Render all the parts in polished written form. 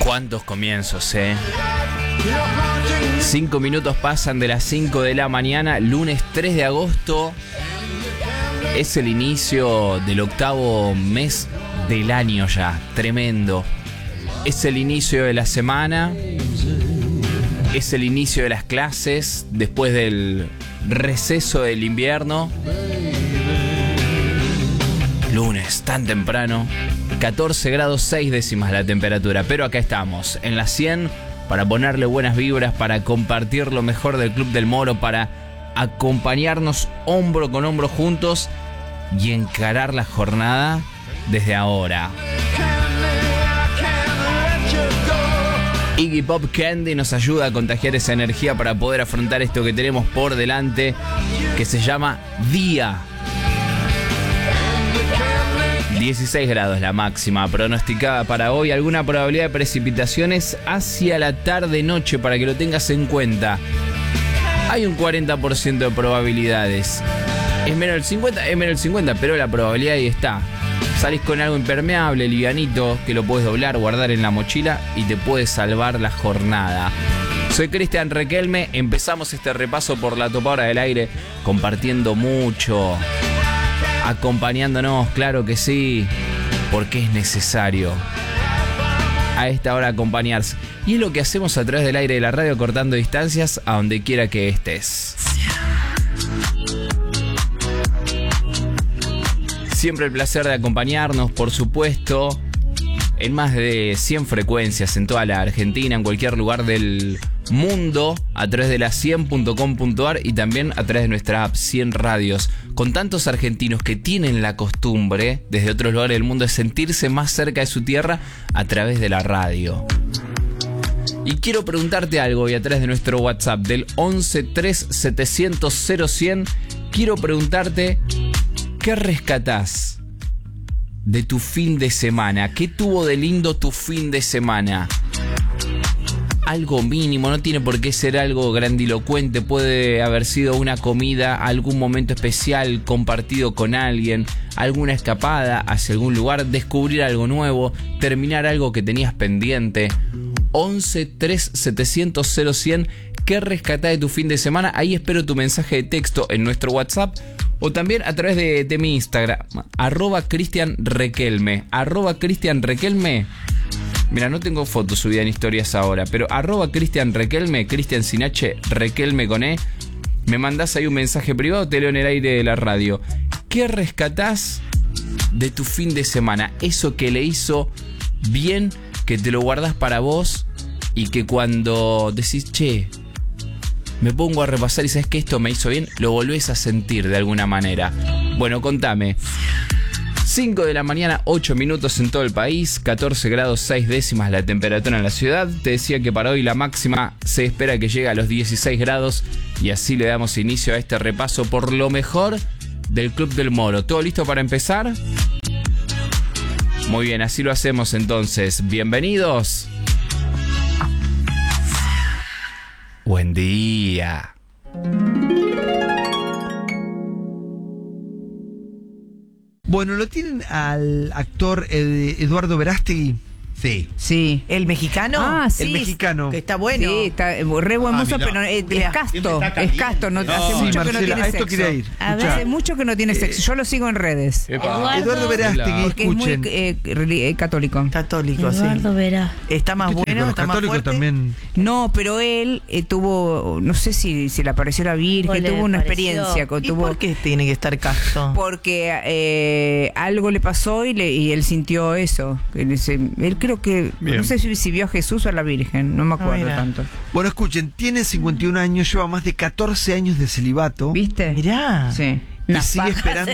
Cuántos comienzos, 5 minutos pasan de las 5 de la mañana, lunes 3 de agosto. Es el inicio del octavo mes del año ya, tremendo. Es el inicio de la semana, es el inicio de las clases después del receso del invierno. Lunes, tan temprano, 14 grados 6 décimas la temperatura, pero acá estamos, en la 100, para ponerle buenas vibras, para compartir lo mejor del Club del Moro, para acompañarnos hombro con hombro juntos y encarar la jornada desde ahora. Iggy Pop Candy nos ayuda a contagiar esa energía para poder afrontar esto que tenemos por delante, que se llama día. 16 grados la máxima pronosticada para hoy. Alguna probabilidad de precipitaciones hacia la tarde-noche para que lo tengas en cuenta. Hay un 40% de probabilidades. Es menos del 50, es menos del 50, pero la probabilidad ahí está. Salís con algo impermeable, livianito, que lo puedes doblar, guardar en la mochila y te puede salvar la jornada. Soy Cristian Requelme, empezamos este repaso por la topadora del aire, compartiendo mucho, acompañándonos, claro que sí, porque es necesario a esta hora acompañarse. Y es lo que hacemos a través del aire de la radio, cortando distancias a donde quiera que estés. Siempre el placer de acompañarnos, por supuesto, en más de 100 frecuencias en toda la Argentina, en cualquier lugar del mundo, a través de la 100.com.ar y también a través de nuestra app 100 Radios, con tantos argentinos que tienen la costumbre, desde otros lugares del mundo, de sentirse más cerca de su tierra a través de la radio. Y quiero preguntarte algo, y a través de nuestro WhatsApp del 11 3 700 0100, quiero preguntarte: ¿qué rescatás de tu fin de semana? ¿Qué tuvo de lindo tu fin de semana? Algo mínimo, no tiene por qué ser algo grandilocuente, puede haber sido una comida, algún momento especial compartido con alguien, alguna escapada hacia algún lugar, descubrir algo nuevo, terminar algo que tenías pendiente. 11 3 700 0100, ¿qué rescatás de tu fin de semana? Ahí espero tu mensaje de texto en nuestro WhatsApp. O también a través de mi Instagram, @CristianRequelme. @CristianRequelme. Mira, no tengo fotos subidas en historias ahora, pero @CristianRequelme, Cristian sin H, Requelme con E. Me mandás ahí un mensaje privado, te leo en el aire de la radio. ¿Qué rescatás de tu fin de semana? Eso que le hizo bien, que te lo guardás para vos y que cuando decís, che, me pongo a repasar y sabes que esto me hizo bien, lo volvés a sentir de alguna manera. Bueno, contame. 5 de la mañana, 8 minutos en todo el país, 14 grados 6 décimas la temperatura en la ciudad. Te decía que para hoy la máxima se espera que llegue a los 16 grados y así le damos inicio a este repaso por lo mejor del Club del Moro. ¿Todo listo para empezar? Muy bien, así lo hacemos entonces. Bienvenidos. Buen día. Bueno, ¿lo tienen al actor Eduardo Verástegui? Sí. Sí. ¿El mexicano? Ah, sí. El mexicano. Que está bueno. Sí, está re buen mozo, mira. pero es Mira, casto. siempre está Es casto. No, caliente. hace No. mucho Sí, que no Marcela, tiene a esto sexo. quería ir. A ver, Escuchá. hace mucho que no tiene sexo. Yo lo sigo en redes. Eduardo Verástegui, Porque escuchen. es muy católico. Católico, Eduardo sí. Verá. Está más ¿Qué tiene bueno, con los está más católicos fuerte. también? No, pero él tuvo, no sé si le apareció la Virgen, ¿Cuál le tuvo una pareció? experiencia. ¿Y Tuvo, por qué tiene que estar casto? porque algo le pasó y él sintió eso. Él creo que, Bien. no sé si vio a Jesús o a la Virgen, no me acuerdo mira. tanto. Bueno, escuchen, tiene 51 años, lleva más de 14 años de celibato. ¿Viste? Mirá. Sí. Y sigue esperando.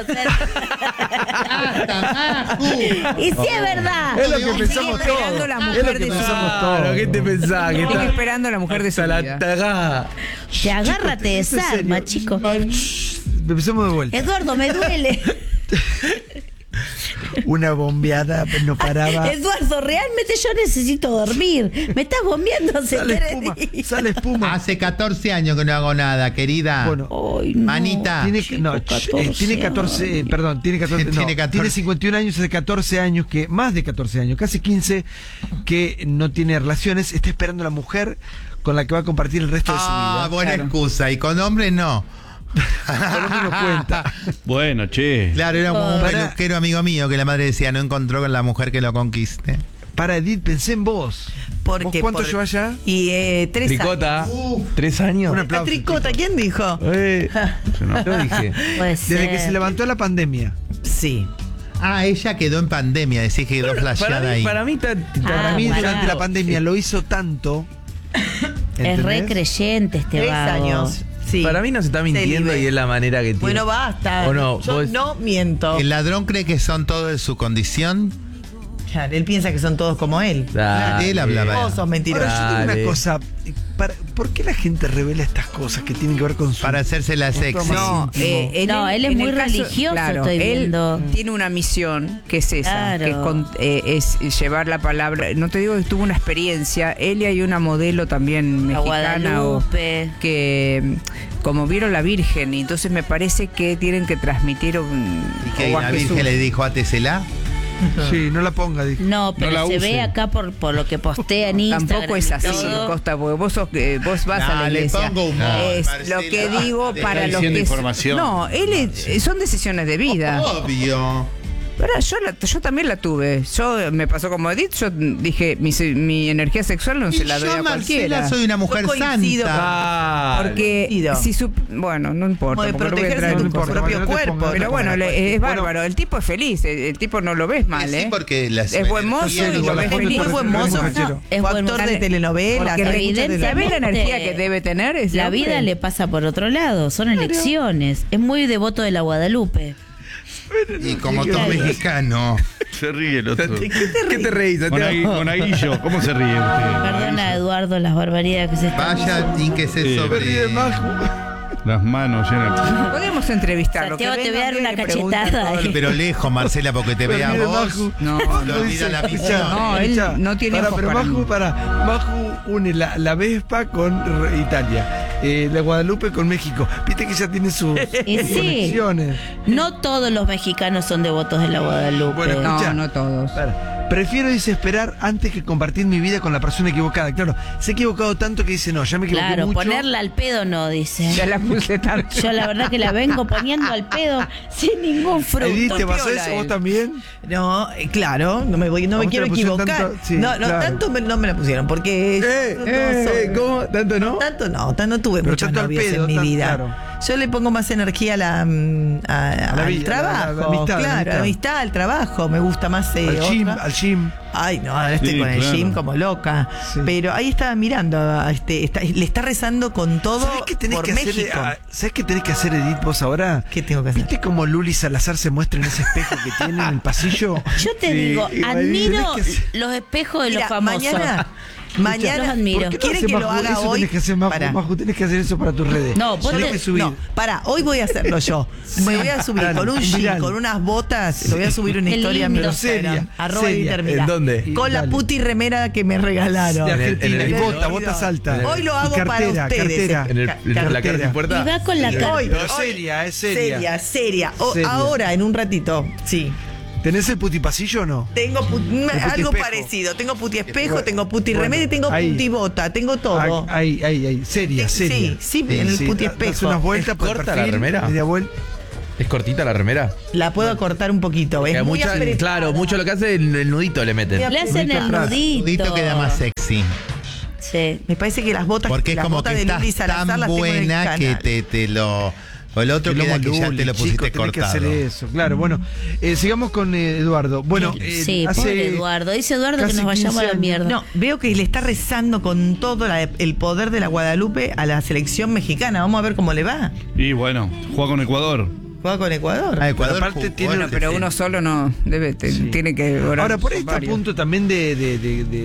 Y sí es verdad. Es lo que Sigue pensamos esperando todos. la Es mujer lo que de su pensamos vida. todos. ¿Qué te pensás? Que Sigue está esperando a la mujer de su hasta la vida. tagada. Te agárrate de ¿Es en serio? Salma, chico. Empecemos de vuelta. Eduardo, me duele. una bombeada, no paraba. Eduardo, realmente yo necesito dormir. Me estás bombeando hace Sale 3 espuma, días. sale espuma. Hace 14 años que no hago nada, querida. Bueno, Ay, no. Manita. tiene, chico, no, 14 tiene 14, años. perdón, tiene 14, no, Tiene 14. tiene 51 años, hace 14 años que, más de 14 años, casi 15, que no tiene relaciones, está esperando a la mujer con la que va a compartir el resto de su vida. Buena excusa. Y con hombres no. Por lo menos cuenta. Bueno, che. Claro, era como un Para- peluquero amigo mío que la madre decía, no encontró con la mujer que lo conquiste. Para Edith, pensé en vos. ¿Por ¿Vos qué? cuánto Por- llevas ya? Y 3 años. Tricota. 3 años. Un La aplauso. tricota, ¿quién dijo? Yo no. Yo dije. Puede Desde que ser. se levantó la pandemia. Sí. Ah, ella quedó en pandemia, decís que quedó flasheada ahí. Para mí está. Para mí, pará. durante la pandemia lo hizo tanto. Es re ¿entendés? creyente este 3 vago. años. Sí. Para mí no se está mintiendo libre. y es la manera que tiene. Bueno, basta. ¿O no? Yo Vos- no miento. ¿El ladrón cree que son todos de su condición? Claro, él piensa que son todos como él. Dale. Él hablaba. Vos sos mentiroso. Ahora, yo digo Dale. una cosa. ¿Por qué la gente revela estas cosas que tienen que ver con su... Para hacerse la sexy. No, No, él es en muy el caso- religioso, estoy él viendo. tiene una misión que es esa, Claro. que es llevar la palabra. No te digo que tuvo una experiencia. Él y hay una modelo también La mexicana Guadalupe. que como vieron la Virgen, y entonces me parece que tienen que transmitir ¿Y que o a la Jesús. Virgen le dijo átesela? Sí, no la ponga, dije. No, pero la se use. ve acá por lo que postea en Instagram. Tampoco es y así, todo. Costa, porque vos vas a la le iglesia. pongo humor, Es Marcela. lo que digo Te para está los diciendo que información. No, son decisiones de vida. Obvio. Pero yo también la tuve. Yo me pasó como Edith, yo dije, mi energía sexual no se Y la doy yo, a Marcela, cualquiera. soy una mujer Yo coincido santa. Ah, Porque Coincido. si bueno, no importa. Como de porque lo voy a protegerse entrar de en tu un coso. propio no te cuerpo. pongas- Pero bueno, Bueno, es bárbaro. El tipo es feliz. El tipo no lo ves mal, Sí, ¿eh? porque la Es buen mozo energía y de lo la ves foto feliz. Muy buen mozo. Borrachero. Es Fue buen actor de mozo. telenovelas. Porque evidentemente- ¿sabés la energía que debe tener ese La hombre? vida le pasa por otro lado, son elecciones. Es muy devoto de la Guadalupe. Y como todo mexicano. Se ríe el otro. ¿Qué te reís, Santiago? Con Aguillo, ¿cómo se ríe usted? Perdona, Eduardo, las barbaridades que se están Vaya y que se Sí. sobre. Las manos llenas. Podemos entrevistarlo. Santiago, que te voy a dar venga una y le pregunte cachetada. todo. Pero lejos, Marcela, porque te vea mire, vos. Maju. No, Lo olvida la visión. No, él no tiene ojos pero para mí. Maju une la Vespa con Italia, la Guadalupe con México. Viste que ya tiene sus Y sí. conexiones. No todos los mexicanos son devotos de la Guadalupe. Bueno, escucha. No todos. Para, prefiero, dice, esperar antes que compartir mi vida con la persona equivocada. Claro, se ha equivocado tanto que dice, no, ya me equivoqué Claro, mucho. ponerla al pedo no, dice. Ya la puse tanto. Yo la verdad que la vengo poniendo al pedo sin ningún fruto. Edith, ¿te pasó Piola eso vos él. también? No, claro, no me ¿A vos te quiero la pusieron equivocar. tanto? Sí, no, claro. tanto no me la pusieron, porque ¿Cómo? ¿Tanto no? tanto no tuve Pero muchas tanto al novias pedo, en mi tan vida. claro. Yo le pongo más energía a la, la al vida, trabajo, la amistad, claro, la la amistad. amistad, al trabajo, me gusta más Al gym. Ay, no, ahora estoy Sí, con el claro. gym como loca. Sí. Pero ahí estaba mirando, le está rezando con todo ¿Sabés qué tenés por que México. hacer? ¿Sabés qué tenés que hacer, Edith, vos ahora? ¿Qué tengo que hacer? ¿Viste cómo Luli Salazar se muestra en ese espejo que tiene en el pasillo? Yo te digo, y admiro tenés que hacer- los espejos de Mira, los famosos. Los mañana, admiro. ¿Por qué ¿quieren hace que lo Maju? haga Eso hoy? tenés que hacer, Maju, Pará. Maju, tenés que hacer eso para tus redes. No, vos Tenés te- que subir. No, pará, hoy voy a hacerlo yo. Me voy a subir Dale, con un un jean, viral. con unas botas, lo voy a subir una Qué historia en mi lindo. Instagram. Seria, Arroba seria. Editermila. ¿En dónde? Con la Dale. puti remera que me regalaron. De Argentina, en y el- botas altas. Hoy lo hago Y cartera, para ustedes. cartera. En, en la Cartera. carta y Y puerta. va con la cara. Hoy, Pero hoy. seria, es seria. Seria. Seria. Ahora, en un ratito, sí. ¿Tenés el putipasillo o no? Tengo algo espejo. parecido. Tengo puti espejo, Bueno, tengo puti bueno, remera y tengo ahí. puti bota. Tengo todo. Ahí. Seria, seria. Sí, en el puti das espejo. unas vueltas ¿Es por el corta la perfil, remera? media vuelta. ¿Es cortita la remera? La puedo cortar un poquito. Es Que muy mucha- apretada. claro, mucho lo que hace el nudito le meten. Le hacen el nudito. Nudito queda más sexy. Sí. Me parece que las botas, Porque es las como botas que de estás Lili Salazar tan las tengo en el buena que canal. te lo. O el otro Que queda lomo que ya Luli, te lo pusiste chico, tenés que cortado. hacer eso, claro. Bueno, sigamos con Eduardo. Bueno, Sí, pobre Eduardo. Dice Eduardo que casi nos vayamos a la 15 mierda. No, veo que le está rezando con todo el poder de la Guadalupe a la selección mexicana. Vamos a ver cómo le va. Y bueno, juega con Ecuador. Juega con Ecuador. Ah, Ecuador Pero aparte jugó, tiene- Bueno, pero uno solo no debe, tiene que orar. Ahora, por ahí está a varios. punto también de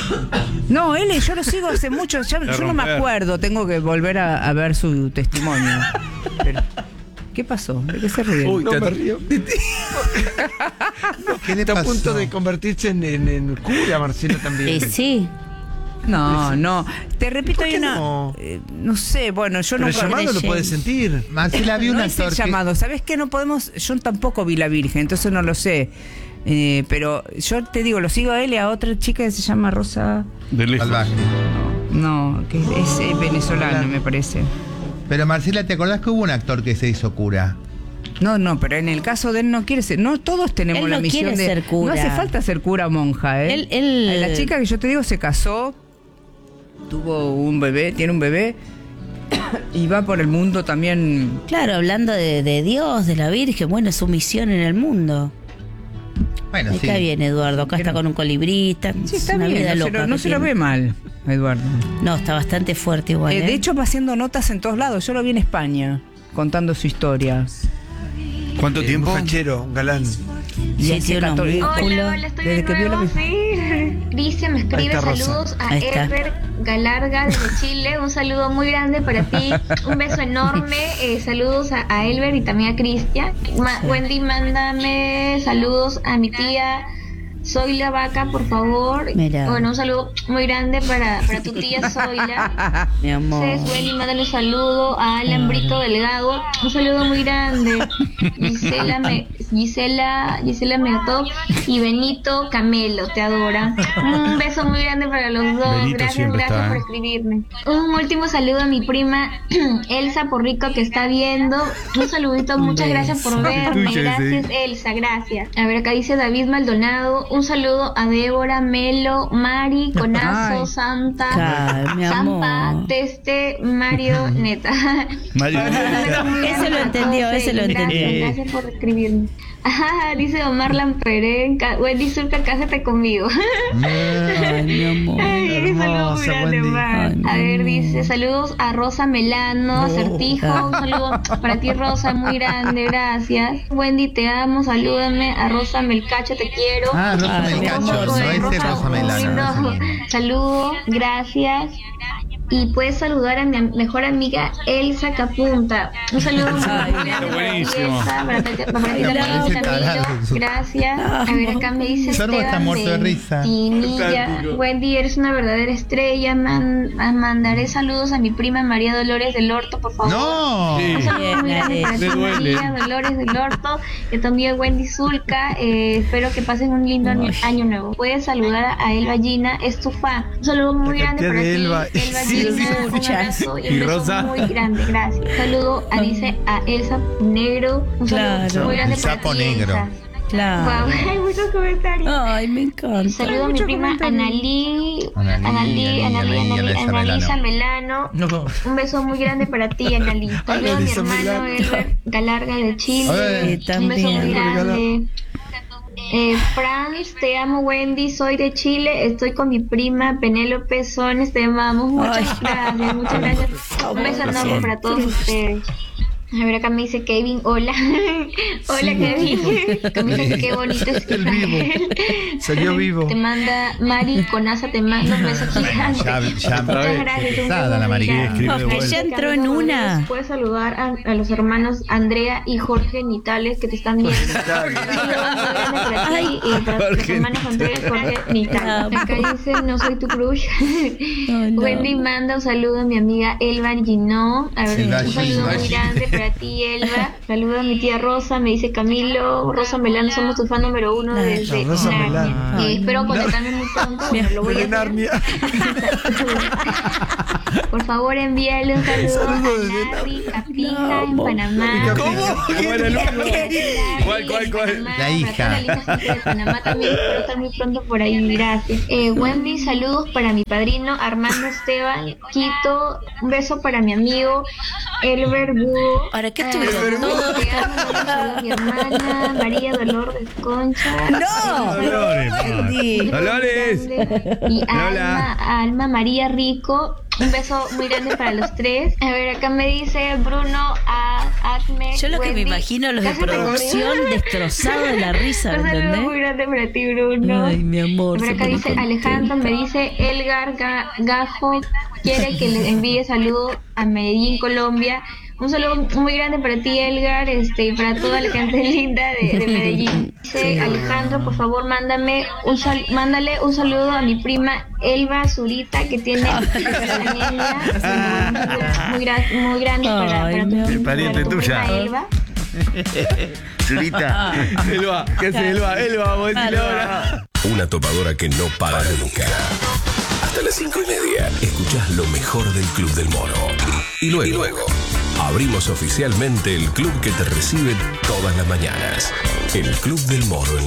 No, él, yo lo sigo hace mucho. Yo no me romper. acuerdo. Tengo que volver a ver su testimonio. Pero- ¿Qué pasó? ¿De qué se ríen? Uy, no me río. ¿Qué le Está a pasó? punto de convertirse en cura, Marcelo, también. Sí. No. Te repito, ¿Por hay qué una. no? No sé, bueno, yo Pero no el llamado lo creyendo. puedes sentir. Marcela, vi un no hice actor el que... llamado. ¿Sabes qué? No podemos. Yo tampoco vi la Virgen, entonces no lo sé. Pero yo te digo, lo sigo a él y a otra chica que se llama Rosa. De lejos. Salvaje. No, que es venezolano, me parece. Pero Marcela, ¿te acordás que hubo un actor que se hizo cura? No, pero en el caso de él no quiere ser. No, todos tenemos Él la no misión quiere de. ser cura. No hace falta ser cura o monja, ¿eh? Él- La chica que yo te digo se casó, tuvo un bebé, tiene un bebé y va por el mundo también. Claro, hablando de Dios, de la Virgen, bueno, es su misión en el mundo. Bueno, Ahí sí. está bien, Eduardo. Acá está con un colibrista. Sí, es está una bien, vida no, loca. no que se lo tiene. ve mal, Eduardo. No, está bastante fuerte igual. De hecho, va haciendo notas en todos lados. Yo lo vi en España, contando su historia. ¿Cuánto tiempo? Un fachero, un galán. Y Sí, él se tiene unos cató- músculos. Hola, estoy Desde de que vio la nuevo, sí. Cristian me Ahí escribe está Rosa. saludos a Ahí está. Elber Galarga desde Chile. Un saludo muy grande para ti. Un beso enorme. Saludos a Elber y también a Cristian. Wendy, mándame saludos a mi tía Zoila Vaca, por favor. Mira. Bueno, un saludo muy grande para tu tía Zoila. Mi amor. Wendy, mándale un saludo a Alan Brito Delgado. Un saludo muy grande. Gisela Meotó y Benito Camelo, te adoran. Un beso muy grande para los dos. Benito Gracias siempre está, por escribirme. Un último saludo a mi prima Elsa Porrico que está viendo. Un saludito, muchas gracias por verme. Tuyo ese. Gracias, Elsa, gracias. A ver, acá dice David Maldonado. Un saludo a Débora, Melo, Mari, Conazo, Ay. Santa, Ay, mi Zampa, amor. Teste, Mario, Neta. Mario. Ese lo entendió, ese lo entendió. Gracias por escribirme. Ajá, dice Omar Lamperén, Wendy Zulca, cásate conmigo. Ay, mi amor. Ay, saludos muy Hermosa, grande, Wendy. Omar. Ay, mi A ver, amor. dice, saludos a Rosa Melano, Acertijo, un saludo para ti, Rosa, muy grande, gracias. Wendy, te amo, salúdame. A Rosa Melcacho, te quiero. Ah, Rosa Ay, mi Melcacho, amor, no ese Rosa Rosa Melano. Muy lindo. Saludo, gracias. Y puedes saludar a mi mejor amiga Elsa Capunta. Un saludo muy Ay, grande para ti, buenísimo. Elsa, para ti también, Ay, Camilo. Gracias. A ver, acá me dice Sorbo está Esteban muerto de risa. Ventinilla. Wendy, eres una verdadera estrella. Mandaré saludos a mi prima María Dolores del Orto, por favor. ¡No! Sí. Un saludo muy grande para ti, Me duele. María Dolores del Orto, y también Wendy Zulca. Espero que pasen un lindo año nuevo. Puedes saludar a Elba Gina, es tu fan. Un saludo muy La grande cantidad para de ti, Elba. Elba Sí, Gina. sí, Un abrazo y un Y beso Rosa. muy grande, gracias. Saludo a dice a Elsa Negro. Un saludo Claro. muy grande El para sapo ti, negro. Elsa. Claro. Wow, hay muchos comentarios. Ay, me encanta. Saludo a mi prima Analisa Melano. No. Un beso muy grande para ti, Analí. Saludo a mi Analisa hermano Melano. Elber Galarga de Chile. Ay, Un beso muy también. grande. Franz, te amo, Wendy, soy de Chile, estoy con mi prima Penélope Sones, te amamos, muchas gracias, muchas gracias. Un beso enorme para todos ustedes. A ver, acá me dice Kevin, hola. Hola, Kevin. Acá me dice que qué bonito es El vivo. Salió vivo. Te manda Mari Conaza, te manda un beso gigante. Ya Muchas gracias. un pesada beso la muy Mari. grande. Escribe de Ojalá vuelta. ya entró en una. Puedes saludar a los hermanos Andrea y Jorge Nitales que te están viendo. Ay, Para los hermanos Andrea y Jorge Nitales. Acá dice, no soy tu crush. no. Wendy manda un saludo a mi amiga Elba Gino. A ver, Elba un saludo Gino. muy grande para ti, Elba. Saludo a mi tía Rosa, me dice Camilo. Rosa Melano, somos tu fan número 1 desde Rosa Narnia. Melano. Espero conectarme muy pronto. Bueno, lo voy a De hacer. Narnia. Por favor, envíale un saludo Saludo a desde Larry Capija en Panamá. ¿Cuál? La hija. Para toda la linda gente de Panamá también, espero estar muy pronto por ahí, gracias. Wendy, saludos para mi padrino Armando Esteban Quito. Un beso para mi amigo Elber Budo. ¿Para qué estuvieron todos? Te amo, un saludo a mi hermana María Dolores Concha. ¡No! Dolores, Wendy. Dolores. Y Lola. Alma María Rico. Un beso muy grande para los tres. A ver, acá me dice Bruno Acme. Yo lo que me Wendy, imagino los de cásate producción conmigo. destrozados de la risa, Un saludo muy ¿entendés? grande para ti, Bruno. Ay, mi amor. Por se acá pone dice contenta. Alejandro, me dice Elgar Gajo quiere que le envíe saludo a Medellín, Colombia. Un saludo muy grande para ti, Elgar, y para toda la gente linda de Medellín. Dice Alejandro, por favor, mándale un saludo a mi prima Elba Zurita, que tiene anemia. Muy grande para tu pariente tuya. Elba. Zurita. Elba, ¿qué hace Elba? Elba, vamos a decirle ahora. Una topadora que no para nunca. Hasta las 5:30 escuchás lo mejor del Club del Mono. Y luego abrimos oficialmente el club que te recibe todas las mañanas. El Club del Mono.